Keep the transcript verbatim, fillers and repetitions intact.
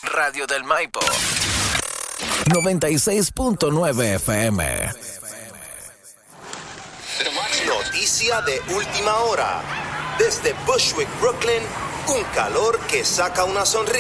Radio del Maipo noventa y seis punto nueve F M. Noticia de última hora. Desde Bushwick, Brooklyn, un calor que saca una sonrisa.